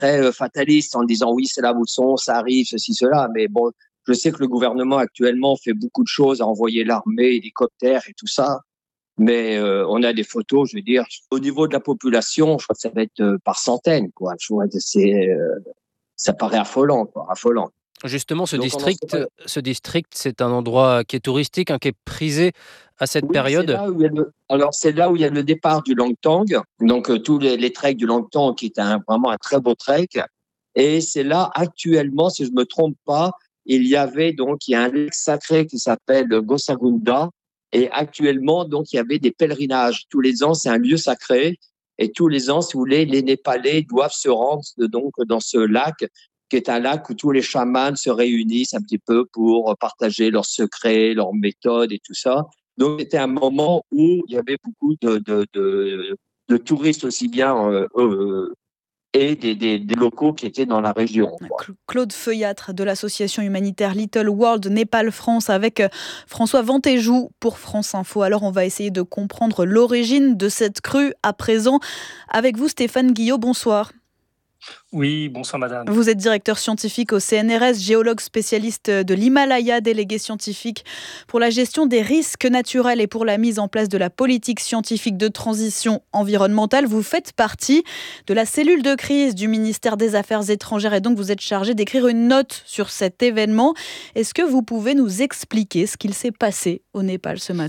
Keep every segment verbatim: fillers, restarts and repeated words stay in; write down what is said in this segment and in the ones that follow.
très euh, fataliste en disant oui, c'est la mousson, ça arrive, ceci, cela. Mais bon, je sais que le gouvernement actuellement fait beaucoup de choses, à envoyer l'armée, hélicoptères et tout ça. Mais euh, on a des photos, je veux dire, au niveau de la population, je crois que ça va être euh, par centaines, quoi. Je vois que c'est, euh, ça paraît affolant, quoi, affolant. Justement, ce Donc on en sait district pas. ce district, c'est un endroit qui est touristique, hein, qui est prisé à cette Oui, c'est période? là où il y a le, alors c'est là où il y a le départ du Langtang. Donc euh, tous les, les treks du Langtang, qui est un, vraiment un très beau trek. Et c'est là actuellement, si je me trompe pas, il y avait donc il y a un lac sacré qui s'appelle Gosagunda. Et actuellement, donc il y avait des pèlerinages. Tous les ans, c'est un lieu sacré. Et tous les ans, si vous voulez, les Népalais doivent se rendre donc dans ce lac, qui est un lac où tous les chamans se réunissent un petit peu pour partager leurs secrets, leurs méthodes et tout ça. Donc, c'était un moment où il y avait beaucoup de, de, de, de touristes aussi bien euh, euh, et des, des, des locaux qui étaient dans la région, quoi. Claude Feuillâtre de l'association humanitaire Little World Népal France avec François Ventéjou pour France Info. Alors on va essayer de comprendre l'origine de cette crue à présent. Avec vous Stéphane Guillot, bonsoir. Oui, bonsoir madame. Vous êtes directeur scientifique au C N R S, géologue spécialiste de l'Himalaya, délégué scientifique pour la gestion des risques naturels et pour la mise en place de la politique scientifique de transition environnementale. Vous faites partie de la cellule de crise du ministère des Affaires étrangères et donc vous êtes chargé d'écrire une note sur cet événement. Est-ce que vous pouvez nous expliquer ce qu'il s'est passé au Népal ce matin ?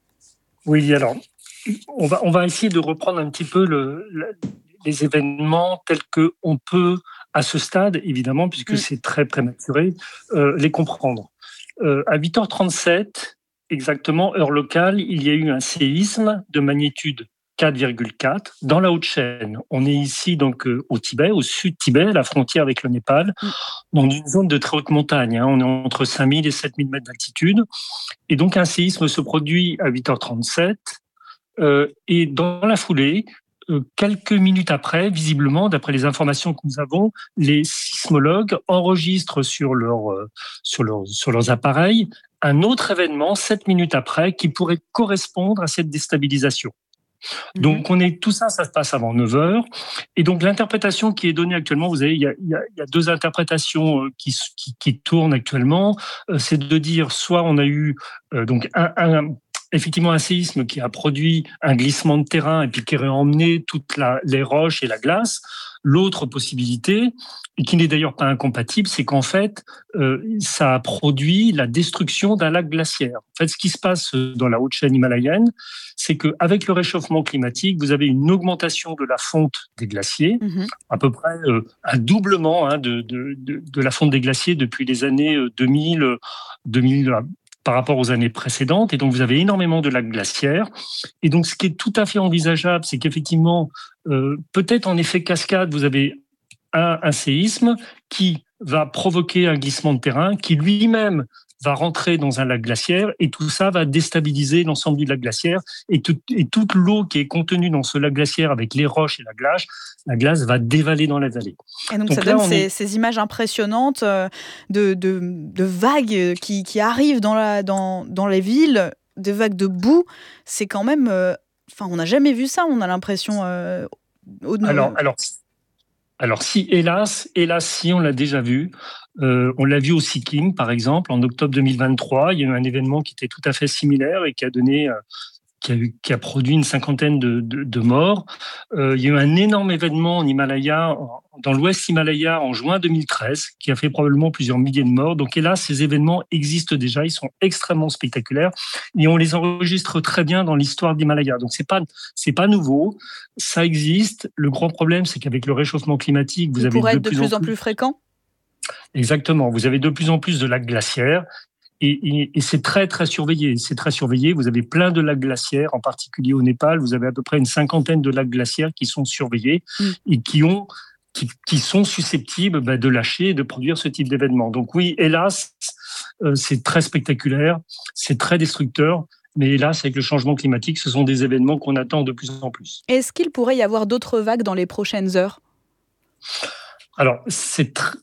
Oui, alors, on va, on va essayer de reprendre un petit peu le... le... les événements tels qu'on peut, à ce stade, évidemment, puisque mmh. c'est très prématuré, euh, les comprendre. Euh, à huit heures trente-sept, exactement, heure locale, il y a eu un séisme de magnitude quatre virgule quatre dans la Haute-Chaîne. On est ici donc euh, au Tibet, au sud Tibet, à la frontière avec le Népal, mmh. dans une zone de très haute montagne. Hein, on est entre cinq mille et sept mille mètres d'altitude. Et donc un séisme se produit à huit heures trente-sept. Euh, et dans la foulée, quelques minutes après, visiblement, d'après les informations que nous avons, les sismologues enregistrent sur, leur, sur, leur, sur leurs appareils un autre événement, sept minutes après, qui pourrait correspondre à cette déstabilisation. Mmh. Donc, on est, tout ça, ça se passe avant neuf heures. Et donc, l'interprétation qui est donnée actuellement, vous savez, il y a, il y a, il y a deux interprétations qui, qui, qui tournent actuellement. C'est de dire, soit on a eu euh, donc un... un effectivement un séisme qui a produit un glissement de terrain et puis qui aurait emmené toutes la, les roches et la glace. L'autre possibilité, et qui n'est d'ailleurs pas incompatible, c'est qu'en fait, euh, ça a produit la destruction d'un lac glaciaire. En fait, ce qui se passe dans la haute chaîne himalayenne, c'est qu'avec le réchauffement climatique, vous avez une augmentation de la fonte des glaciers, mmh. à peu près euh, un doublement hein, de, de, de, de la fonte des glaciers depuis les années deux mille, deux mille par rapport aux années précédentes. Et donc, vous avez énormément de lacs glaciaires. Et donc, ce qui est tout à fait envisageable, c'est qu'effectivement, euh, peut-être en effet cascade, vous avez un, un séisme qui va provoquer un glissement de terrain, qui lui-même va rentrer dans un lac glaciaire, et tout ça va déstabiliser l'ensemble du lac glaciaire. Et, tout, et toute l'eau qui est contenue dans ce lac glaciaire avec les roches et la glace, la glace va dévaler dans la vallée. Et donc, donc ça là, donne ces, est... ces images impressionnantes de, de, de vagues qui, qui arrivent dans, la, dans, dans les villes, des vagues de boue. C'est quand même... Euh, enfin, on n'a jamais vu ça, on a l'impression... Euh, au... alors, alors, alors, si, hélas, hélas, si, on l'a déjà vu. Euh, on l'a vu au Sikkim, par exemple, en octobre deux mille vingt-trois. Il y a eu un événement qui était tout à fait similaire et qui a donné... Euh, Qui a, eu, qui a produit une cinquantaine de, de, de morts. Euh, il y a eu un énorme événement en Himalaya, dans l'Ouest Himalaya, en juin deux mille treize, qui a fait probablement plusieurs milliers de morts. Donc hélas, ces événements existent déjà, ils sont extrêmement spectaculaires et on les enregistre très bien dans l'histoire d'Himalaya. Donc c'est pas c'est pas nouveau, ça existe. Le grand problème, c'est qu'avec le réchauffement climatique, vous il avez pourrait de, être de plus, plus en en plus, plus fréquent. Exactement, vous avez de plus en plus de lacs glaciaires. Et, et, et c'est très, très surveillé. C'est très surveillé. Vous avez plein de lacs glaciaires, en particulier au Népal. Vous avez à peu près une cinquantaine de lacs glaciaires qui sont surveillés mmh. et qui, ont, qui, qui sont susceptibles bah, de lâcher et de produire ce type d'événement. Donc oui, hélas, euh, c'est très spectaculaire, c'est très destructeur. Mais hélas, avec le changement climatique, ce sont des événements qu'on attend de plus en plus. Est-ce qu'il pourrait y avoir d'autres vagues dans les prochaines heures ? Alors, c'est tr-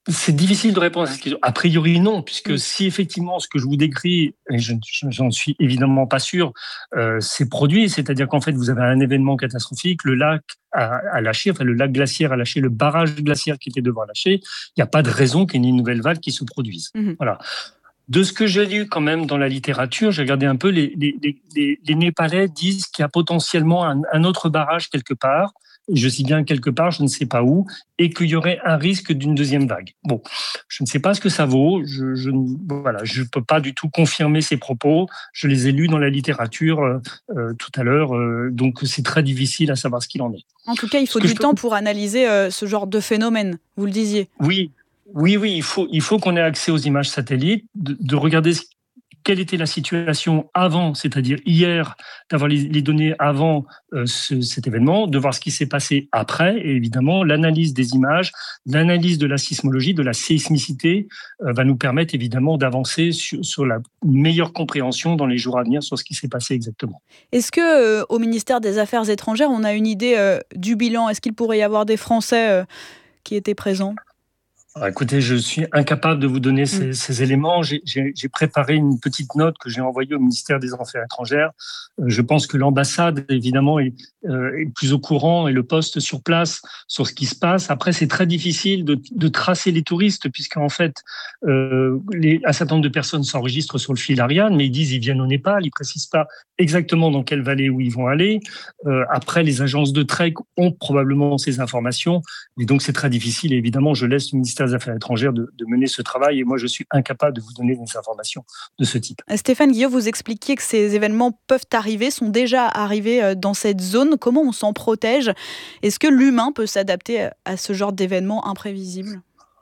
C'est difficile de répondre à cette question. A priori, non, puisque mmh. si effectivement ce que je vous décris, et je j'en suis évidemment pas sûr, euh, c'est produit, c'est-à-dire qu'en fait vous avez un événement catastrophique, le lac a, a lâché, enfin le lac glaciaire a lâché, le barrage glaciaire qui était devant lâcher, il n'y a pas de raison qu'il y ait une nouvelle vague qui se produise. Mmh. Voilà. De ce que j'ai lu quand même dans la littérature, j'ai regardé un peu, les, les, les, les Népalais disent qu'il y a potentiellement un, un autre barrage quelque part, je dis bien quelque part, je ne sais pas où, et qu'il y aurait un risque d'une deuxième vague. Bon, je ne sais pas ce que ça vaut, je je voilà, je peux pas du tout confirmer ces propos, je les ai lus dans la littérature euh, tout à l'heure, euh, donc c'est très difficile à savoir ce qu'il en est. En tout cas, il faut du temps peux... pour analyser euh, ce genre de phénomène, vous le disiez. Oui, oui, oui, il faut, il faut qu'on ait accès aux images satellites, de, de regarder ce quelle était la situation avant, c'est-à-dire hier, d'avoir les, les données avant euh, ce, cet événement, de voir ce qui s'est passé après, et évidemment, l'analyse des images, l'analyse de la sismologie, de la sismicité, euh, va nous permettre évidemment d'avancer sur, sur la meilleure compréhension dans les jours à venir sur ce qui s'est passé exactement. Est-ce que euh, au ministère des Affaires étrangères, on a une idée euh, du bilan ? Est-ce qu'il pourrait y avoir des Français euh, qui étaient présents ? Alors, écoutez, je suis incapable de vous donner ces, mmh. ces éléments. J'ai, j'ai, j'ai préparé une petite note que j'ai envoyée au ministère des Affaires étrangères. Euh, je pense que l'ambassade, évidemment, est, euh, est plus au courant et le poste sur place sur ce qui se passe. Après, c'est très difficile de, de tracer les touristes puisqu'en fait, euh, les, un certain nombre de personnes s'enregistrent sur le fil Ariane, mais ils disent ils viennent au Népal, ils précisent pas exactement dans quelle vallée où ils vont aller. Euh, après, les agences de trek ont probablement ces informations, et donc c'est très difficile. Et évidemment, je laisse le ministère des Affaires étrangères de, de mener ce travail, et moi je suis incapable de vous donner des informations de ce type. Stéphane Guillot, vous expliquiez que ces événements peuvent arriver, sont déjà arrivés dans cette zone. Comment on s'en protège ? Est-ce que l'humain peut s'adapter à ce genre d'événements imprévisibles ?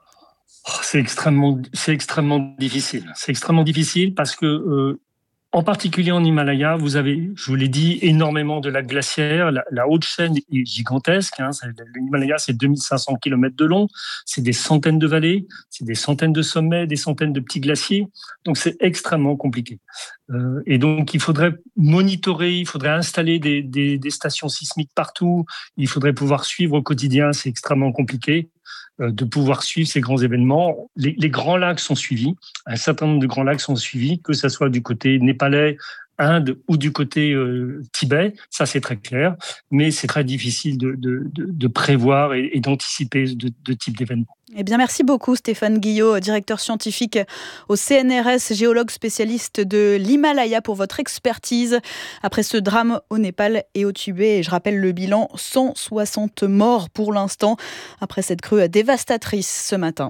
C'est extrêmement, c'est extrêmement difficile. C'est extrêmement difficile parce que euh, en particulier en Himalaya, vous avez, je vous l'ai dit, énormément de lacs glaciaires. La, la haute chaîne est gigantesque. Hein. L'Himalaya, c'est deux mille cinq cents kilomètres de long. C'est des centaines de vallées, c'est des centaines de sommets, des centaines de petits glaciers. Donc, c'est extrêmement compliqué. Euh, et donc, il faudrait monitorer, il faudrait installer des, des, des stations sismiques partout. Il faudrait pouvoir suivre au quotidien. C'est extrêmement compliqué de pouvoir suivre ces grands événements. Les, les grands lacs sont suivis, un certain nombre de grands lacs sont suivis, que ce soit du côté népalais, Inde ou du côté euh, Tibet, ça c'est très clair, mais c'est très difficile de, de, de, de prévoir et, et d'anticiper de, de type d'événements. Eh bien, merci beaucoup Stéphane Guillot, directeur scientifique au C N R S, géologue spécialiste de l'Himalaya, pour votre expertise après ce drame au Népal et au Tibet. Et je rappelle le bilan, cent soixante morts pour l'instant après cette crue dévastatrice ce matin.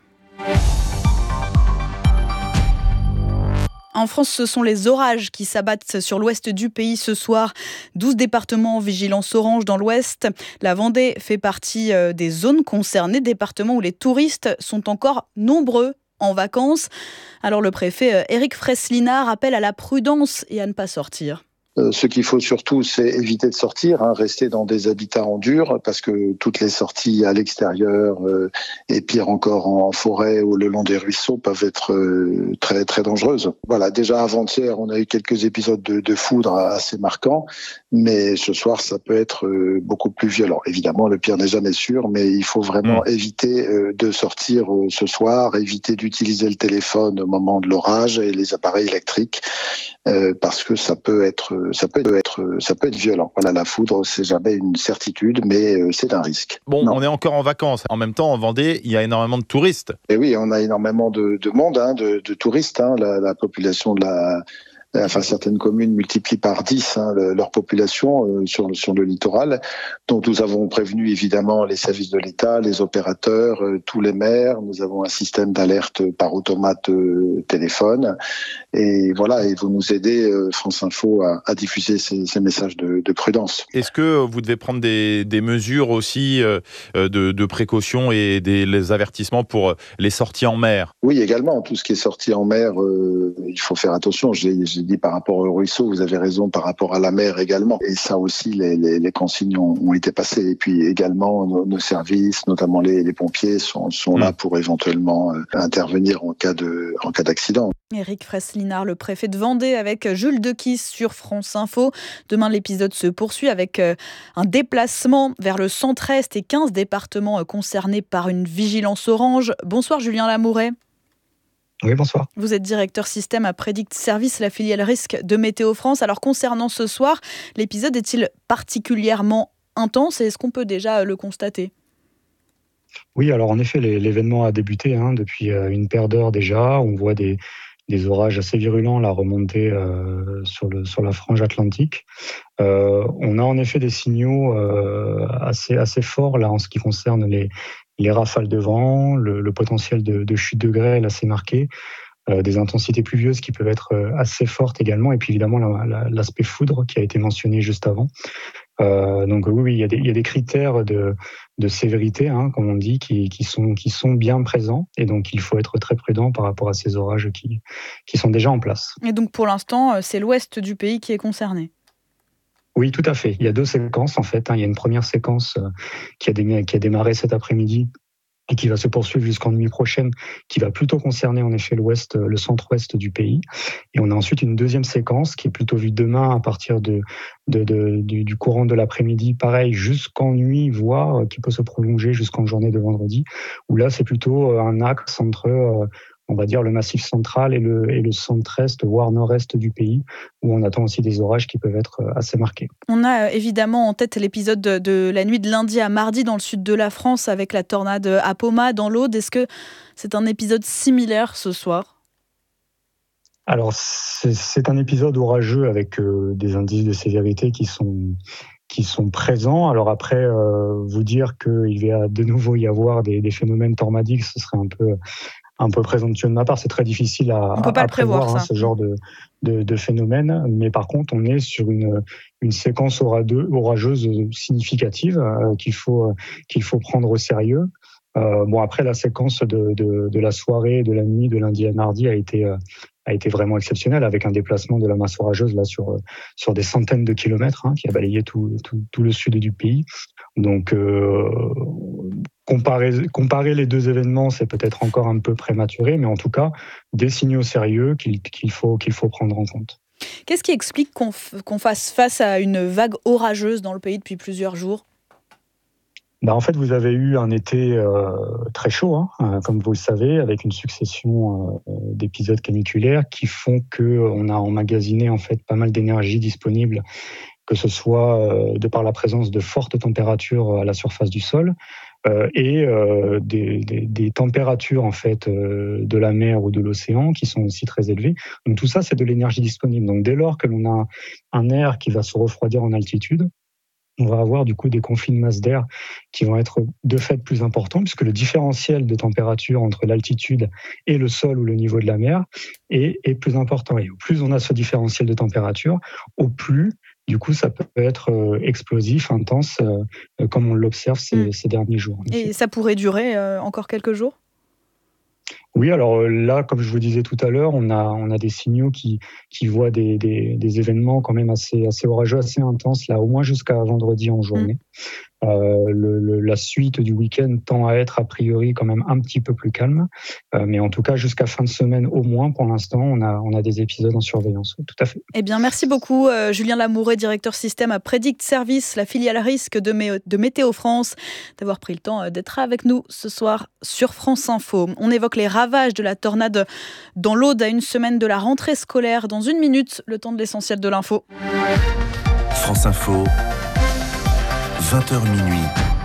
En France, ce sont les orages qui s'abattent sur l'ouest du pays ce soir. douze départements en vigilance orange dans l'ouest. La Vendée fait partie des zones concernées, départements où les touristes sont encore nombreux en vacances. Alors le préfet Éric Fresslinard appelle à la prudence et à ne pas sortir. Ce qu'il faut surtout, c'est éviter de sortir, hein, rester dans des habitats en dur, parce que toutes les sorties à l'extérieur, euh, et pire encore en forêt ou le long des ruisseaux, peuvent être euh, très très dangereuses. Voilà, déjà avant-hier, on a eu quelques épisodes de, de foudre assez marquants, mais ce soir, ça peut être euh, beaucoup plus violent. Évidemment, le pire n'est jamais sûr, mais il faut vraiment mmh. éviter euh, de sortir euh, ce soir, éviter d'utiliser le téléphone au moment de l'orage et les appareils électriques, euh, parce que ça peut être Ça peut être, ça peut être violent. Voilà, la foudre, c'est jamais une certitude, mais c'est un risque. Bon, non. On est encore en vacances. En même temps, en Vendée, il y a énormément de touristes. Et oui, on a énormément de, de monde, hein, de, de touristes. Hein. La, la population de la... Enfin, certaines communes multiplient par dix hein, le, leur population euh, sur, sur le littoral. Donc, nous avons prévenu évidemment les services de l'État, les opérateurs, euh, tous les maires. Nous avons un système d'alerte par automate euh, téléphone. Et voilà, et vous nous aidez, euh, France Info, à, à diffuser ces, ces messages de, de prudence. Est-ce que vous devez prendre des, des mesures aussi euh, de, de précaution et des les avertissements pour les sorties en mer ? Oui, également. Tout ce qui est sorti en mer, euh, il faut faire attention. J'ai, j'ai j'ai dit par rapport au ruisseau, vous avez raison, par rapport à la mer également. Et ça aussi, les, les, les consignes ont, ont été passées. Et puis également, nos, nos services, notamment les, les pompiers, sont, sont mmh. là pour éventuellement euh, intervenir en cas de, en cas d'accident. Éric Fraisse-Linard, le préfet de Vendée, avec Jules Dequisse sur France Info. Demain, l'épisode se poursuit avec un déplacement vers le centre-est et quinze départements concernés par une vigilance orange. Bonsoir Julien Lamouret. Oui, bonsoir. Vous êtes directeur système à Prédict Service, la filiale risque de Météo France. Alors concernant ce soir, l'épisode est-il particulièrement intense et est-ce qu'on peut déjà le constater ? Oui, alors en effet, l'événement a débuté hein, depuis une paire d'heures déjà. On voit des, des orages assez virulents là, remonter euh, sur, le, sur la frange atlantique. Euh, on a en effet des signaux euh, assez, assez forts là, en ce qui concerne les, les rafales de vent, le, le potentiel de, de chute de grêle assez marqué, euh, des intensités pluvieuses qui peuvent être assez fortes également, et puis évidemment la, la, l'aspect foudre qui a été mentionné juste avant. Euh, donc oui, oui, il y a des, il y a des critères de, de sévérité, hein, comme on dit, qui, qui sont, qui sont bien présents, et donc il faut être très prudent par rapport à ces orages qui, qui sont déjà en place. Et donc pour l'instant, c'est l'ouest du pays qui est concerné. Oui, tout à fait. Il y a deux séquences en fait. Hein. Il y a une première séquence qui a, démarré, qui a démarré cet après-midi et qui va se poursuivre jusqu'en nuit prochaine, qui va plutôt concerner en effet l'ouest, le centre-ouest du pays. Et on a ensuite une deuxième séquence qui est plutôt vue demain à partir de, de, de, du, du courant de l'après-midi, pareil jusqu'en nuit, voire qui peut se prolonger jusqu'en journée de vendredi, où là c'est plutôt un axe entre euh, on va dire le massif central et le, et le centre-est, voire nord-est du pays, où on attend aussi des orages qui peuvent être assez marqués. On a évidemment en tête l'épisode de, de la nuit de lundi à mardi dans le sud de la France avec la tornade Apoma dans l'Aude. Est-ce que c'est un épisode similaire ce soir ? Alors, c'est, c'est un épisode orageux avec euh, des indices de sévérité qui sont... qui sont présents. Alors après, euh, vous dire qu'il va de nouveau y avoir des, des phénomènes tornadiques, ce serait un peu, un peu présomptueux de ma part. C'est très difficile à, on peut pas à le prévoir, prévoir hein, ce genre de, de, de phénomène. Mais par contre, on est sur une, une séquence orageuse significative euh, qu'il faut, qu'il faut prendre au sérieux. Euh, bon, après, la séquence de, de, de la soirée, de la nuit, de lundi à mardi a été... Euh, a été vraiment exceptionnel avec un déplacement de la masse orageuse là sur sur des centaines de kilomètres hein, qui a balayé tout, tout tout le sud du pays. Donc euh, comparer comparer les deux événements, c'est peut-être encore un peu prématuré, mais en tout cas des signaux sérieux qu'il qu'il faut qu'il faut prendre en compte. Qu'est-ce qui explique qu'on, f- qu'on fasse face à une vague orageuse dans le pays depuis plusieurs jours ? Bah en fait, vous avez eu un été euh, très chaud, hein, comme vous le savez, avec une succession euh, d'épisodes caniculaires qui font que on a emmagasiné en fait pas mal d'énergie disponible, que ce soit euh, de par la présence de fortes températures à la surface du sol euh, et euh, des, des, des températures en fait euh, de la mer ou de l'océan qui sont aussi très élevées. Donc tout ça, c'est de l'énergie disponible. Donc dès lors que l'on a un air qui va se refroidir en altitude, on va avoir du coup des conflits de masse d'air qui vont être de fait plus importants puisque le différentiel de température entre l'altitude et le sol ou le niveau de la mer est, est plus important. Et au plus on a ce différentiel de température, au plus du coup ça peut être euh, explosif, intense, euh, comme on l'observe ces, mmh. ces derniers jours. Et ça pourrait durer euh, encore quelques jours ? Oui, alors là, comme je vous disais tout à l'heure, on a on a des signaux qui qui voient des des, des événements quand même assez assez orageux, assez intenses là, au moins jusqu'à vendredi en journée. Mmh. Euh, le, le, la suite du week-end tend à être a priori quand même un petit peu plus calme, euh, mais en tout cas jusqu'à fin de semaine au moins, pour l'instant, on a on a des épisodes en surveillance. Oui, tout à fait. Eh bien, merci beaucoup, euh, Julien Lamouret, directeur système à Prédict Service, la filiale risque de, Mé- de Météo France, d'avoir pris le temps d'être avec nous ce soir sur France Info. On évoque les ravages de la tornade dans l'Aude à une semaine de la rentrée scolaire. Dans une minute, le temps de l'essentiel de l'info. France Info. vingt heures minuit.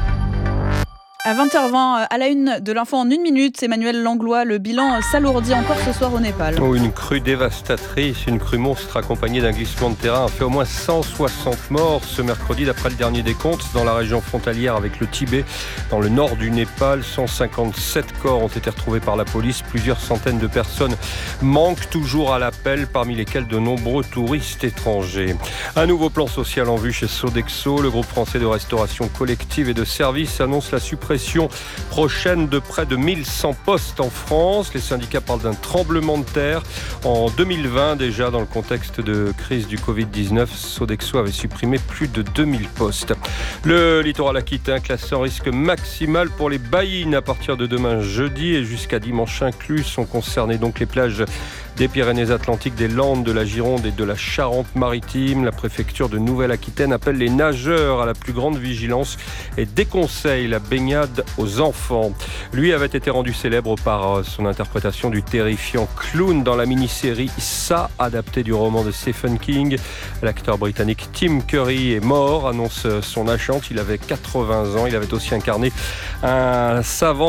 À vingt heures vingt, à la une de l'info en une minute, Emmanuel Langlois, le bilan s'alourdit encore ce soir au Népal. Oh, une crue dévastatrice, une crue monstre accompagnée d'un glissement de terrain a fait au moins cent soixante morts ce mercredi d'après le dernier décompte dans la région frontalière avec le Tibet. Dans le nord du Népal, cent cinquante-sept corps ont été retrouvés par la police. Plusieurs centaines de personnes manquent toujours à l'appel, parmi lesquelles de nombreux touristes étrangers. Un nouveau plan social en vue chez Sodexo. Le groupe français de restauration collective et de services annonce la suppression suppression prochaine de près de mille cent postes en France. Les syndicats parlent d'un tremblement de terre. En deux mille vingt, déjà, dans le contexte de crise du covid dix-neuf, Sodexo avait supprimé plus de deux mille postes. Le littoral aquitain classé en risque maximal pour les baïnes à partir de demain jeudi et jusqu'à dimanche inclus. Sont concernées donc les plages des Pyrénées-Atlantiques, des Landes, de la Gironde et de la Charente-Maritime. La préfecture de Nouvelle-Aquitaine appelle les nageurs à la plus grande vigilance et déconseille la baignade aux enfants. Lui avait été rendu célèbre par son interprétation du terrifiant clown dans la mini-série Ça, adaptée du roman de Stephen King. L'acteur britannique Tim Curry est mort, annonce son nachante. Il avait quatre-vingts ans. Il avait aussi incarné un savant